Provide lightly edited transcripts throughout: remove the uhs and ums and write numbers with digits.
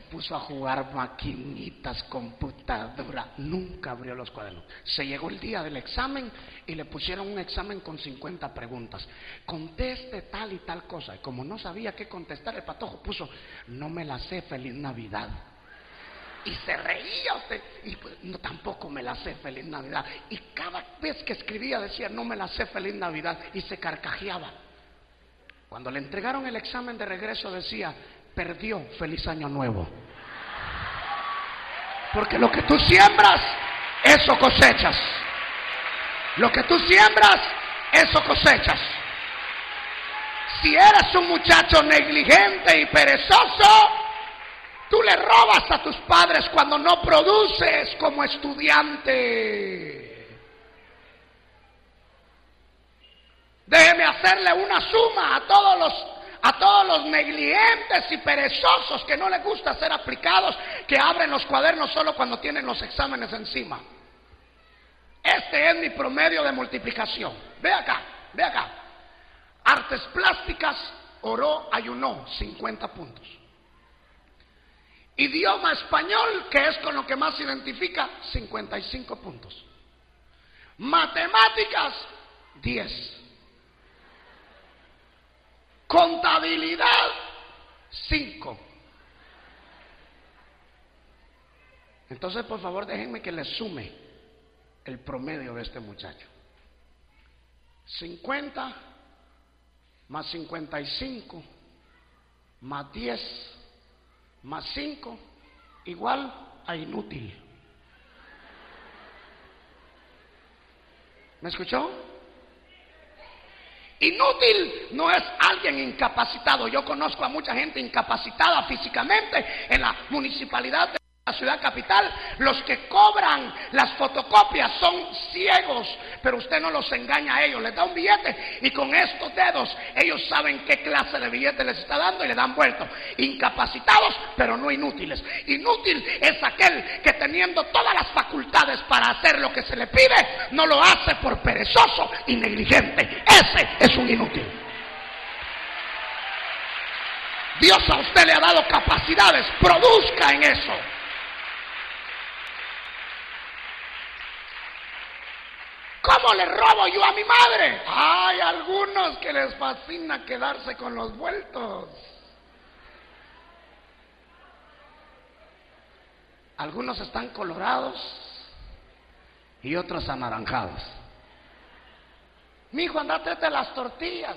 puso a jugar maquinitas, computadora, nunca abrió los cuadernos. Se llegó el día del examen y le pusieron un examen con 50 preguntas. Conteste tal y tal cosa. Y como no sabía qué contestar, el patojo puso: no me la sé, feliz Navidad. Y se reía usted, y pues, no, tampoco me la sé, feliz Navidad. Y cada vez que escribía decía: no me la sé, feliz Navidad, y se carcajeaba. Cuando le entregaron el examen de regreso decía: perdió, feliz año nuevo. Porque lo que tú siembras, eso cosechas. Lo que tú siembras, eso cosechas. Si eres un muchacho negligente y perezoso, tú le robas a tus padres cuando no produces como estudiante. Déjeme hacerle una suma a todos los negligentes y perezosos que no les gusta ser aplicados, que abren los cuadernos solo cuando tienen los exámenes encima. Este es mi promedio de multiplicación. Ve acá. Artes plásticas, oró, ayunó, 50 puntos. Idioma español, que es con lo que más se identifica, 55 puntos. Matemáticas, 10. Contabilidad, 5. Entonces, por favor, déjenme que les sume el promedio de este muchacho. 50 más 55 más 10 más 5 igual a inútil. ¿Me escuchó? Inútil no es alguien incapacitado. Yo conozco a mucha gente incapacitada físicamente en la municipalidad de la ciudad capital. Los que cobran las fotocopias son ciegos, pero usted no los engaña a ellos. Les da un billete y con estos dedos ellos saben qué clase de billete les está dando y le dan vuelto. Incapacitados, pero no inútiles. Inútil es aquel que, teniendo todas las facultades para hacer lo que se le pide, no lo hace por perezoso y negligente. Ese es un inútil. Dios a usted le ha dado capacidades, produzca en eso. ¿Cómo le robo yo a mi madre? Hay algunos que les fascina quedarse con los vueltos. Algunos están colorados y otros anaranjados. Mi hijo, anda, tráete las tortillas.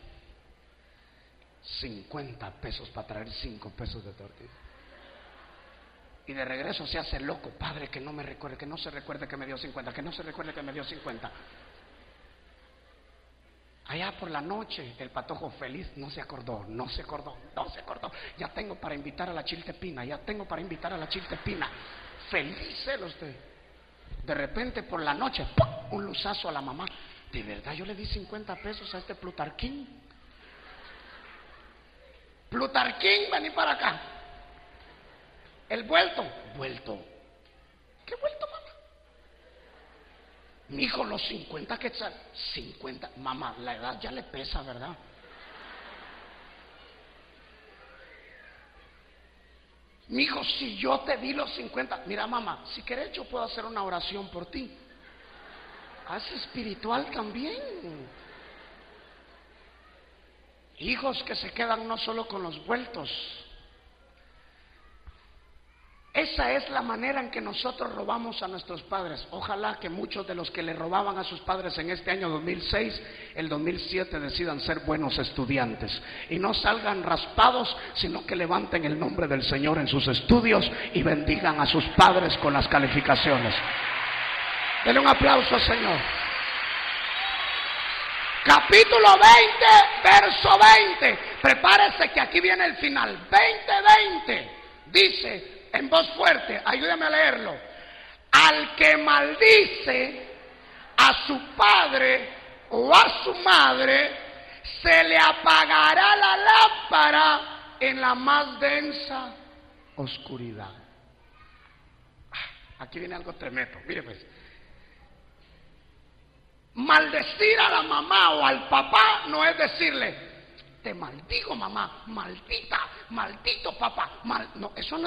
50 pesos para traer 5 pesos de tortillas. Y de regreso se hace loco. Padre, que no me recuerde, que no se recuerde que me dio 50, que no se recuerde que me dio 50. Allá por la noche, el patojo feliz no se acordó. Ya tengo para invitar a la chiltepina, Feliz él usted. De repente por la noche, ¡pum!, un luzazo a la mamá. De verdad, yo le di 50 pesos a este Plutarquín. Plutarquín, vení para acá. El vuelto. ¿Qué vuelto, mamá? Mi hijo, los 50 quetzales. 50, mamá, la edad ya le pesa, ¿verdad? Mi hijo, si yo te di los 50, mira, mamá, si querés yo puedo hacer una oración por ti. Haz espiritual también. Hijos que se quedan no solo con los vueltos. Esa es la manera en que nosotros robamos a nuestros padres. Ojalá que muchos de los que le robaban a sus padres en este año 2006, el 2007 decidan ser buenos estudiantes y no salgan raspados, sino que levanten el nombre del Señor en sus estudios y bendigan a sus padres con las calificaciones. Denle un aplauso al Señor. Capítulo 20, verso 20. Prepárese que aquí viene el final. 20:20 dice en voz fuerte, ayúdame a leerlo: al que maldice a su padre o a su madre, se le apagará la lámpara en la más densa oscuridad. Aquí viene algo tremendo. Mire pues, maldecir a la mamá o al papá no es decirle: te maldigo, mamá, maldita, maldito papá. No, eso no